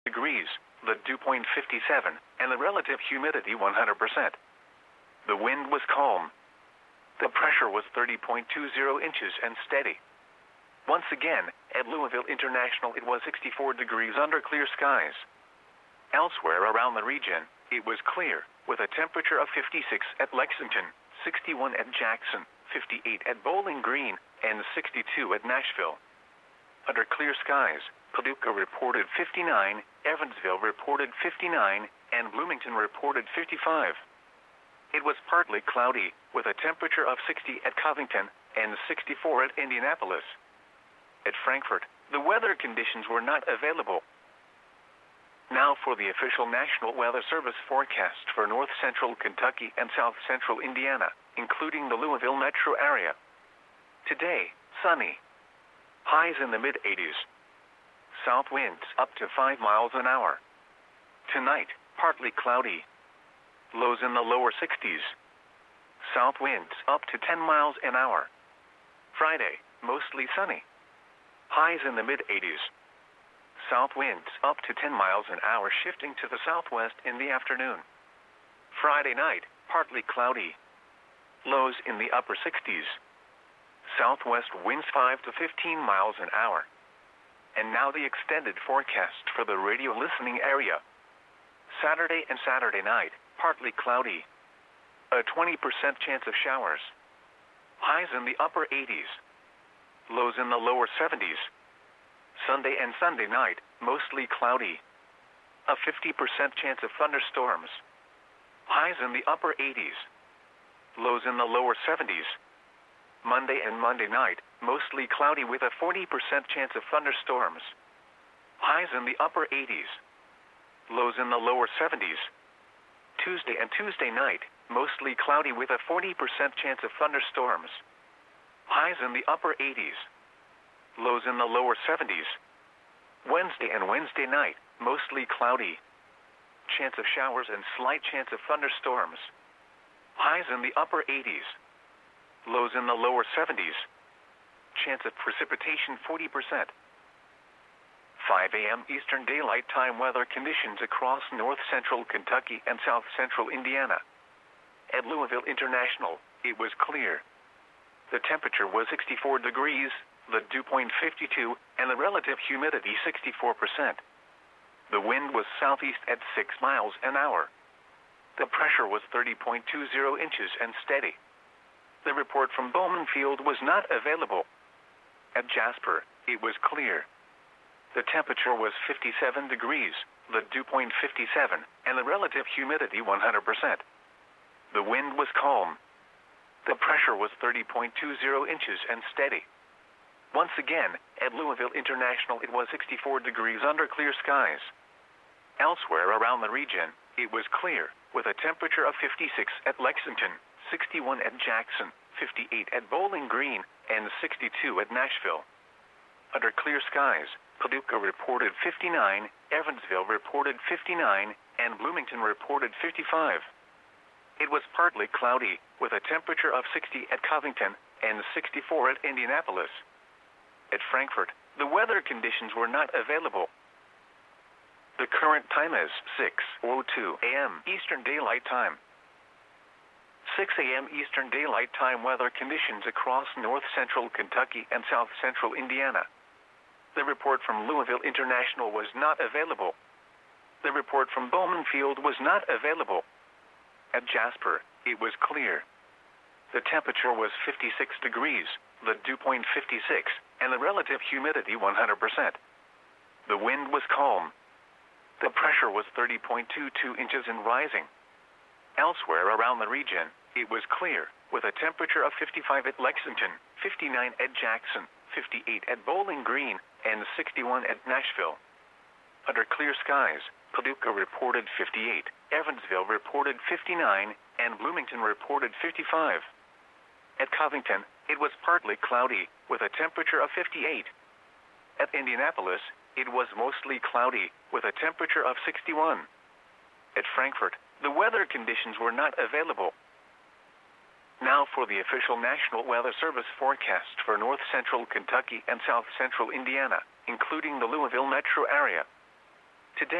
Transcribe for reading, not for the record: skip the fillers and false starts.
degrees, the dew point 57, and the relative humidity 100%. The wind was calm. The pressure was 30.20 inches and steady. Once again, at Louisville International it was 64 degrees under clear skies. Elsewhere around the region, it was clear, with a temperature of 56 at Lexington, 61 at Jackson, 58 at Bowling Green, and 62 at Nashville. Under clear skies, Paducah reported 59, Evansville reported 59, and Bloomington reported 55. It was partly cloudy, with a temperature of 60 at Covington and 64 at Indianapolis. At Frankfort, the weather conditions were not available. Now for the official National Weather Service forecast for north central Kentucky and south central Indiana, including the Louisville metro area. Today, sunny. Highs in the mid-80s. South winds up to 5 miles an hour. Tonight, partly cloudy. Lows in the lower 60s. South winds up to 10 miles an hour. Friday, mostly sunny. Highs in the mid-80s. South winds up to 10 miles an hour, shifting to the southwest in the afternoon. Friday night, partly cloudy. Lows in the upper 60s. Southwest winds 5 to 15 miles an hour. And now the extended forecast for the radio listening area. Saturday and Saturday night, partly cloudy. A 20% chance of showers. Highs in the upper 80s. Lows in the lower 70s. Sunday and Sunday night, mostly cloudy. A 50% chance of thunderstorms. Highs in the upper 80s. Lows in the lower 70s. Monday and Monday night, mostly cloudy with a 40% chance of thunderstorms. Highs in the upper 80s. Lows in the lower 70s. Tuesday and Tuesday night, mostly cloudy with a 40% chance of thunderstorms. Highs in the upper 80s. Lows in the lower 70s. Wednesday and Wednesday night, mostly cloudy. Chance of showers and slight chance of thunderstorms. Highs in the upper 80s. Lows in the lower 70s. Chance of precipitation 40%. 5 a.m. Eastern Daylight Time weather conditions across north central Kentucky and south central Indiana. At Louisville International, it was clear. The temperature was 64 degrees, the dew point 52, and the relative humidity 64%. The wind was southeast at 6 miles an hour. The pressure was 30.20 inches and steady. The report from Bowman Field was not available. At Jasper, it was clear. The temperature was 57 degrees, the dew point 57, and the relative humidity 100%. The wind was calm. The pressure was 30.20 inches and steady. Once again, at Louisville International it was 64 degrees under clear skies. Elsewhere around the region, it was clear, with a temperature of 56 at Lexington, 61 at Jackson, 58 at Bowling Green, and 62 at Nashville. Under clear skies, Paducah reported 59, Evansville reported 59, and Bloomington reported 55. It was partly cloudy, with a temperature of 60 at Covington and 64 at Indianapolis. At Frankfort, the weather conditions were not available. The current time is 6:02 a.m. Eastern Daylight Time. 6 a.m. Eastern Daylight Time weather conditions across north central Kentucky and south central Indiana. The report from Louisville International was not available. The report from Bowman Field was not available. At Jasper, it was clear. The temperature was 56 degrees, the dew point 56, and the relative humidity 100%. The wind was calm. The pressure was 30.22 inches and rising. Elsewhere around the region, it was clear, with a temperature of 55 at Lexington, 59 at Jackson, 58 at Bowling Green, and 61 at Nashville. Under clear skies, Paducah reported 58, Evansville reported 59, and Bloomington reported 55. At Covington, it was partly cloudy, with a temperature of 58. At Indianapolis, it was mostly cloudy, with a temperature of 61. At Frankfort, the weather conditions were not available. Now for the official National Weather Service forecast for north central Kentucky and south central Indiana, including the Louisville metro area.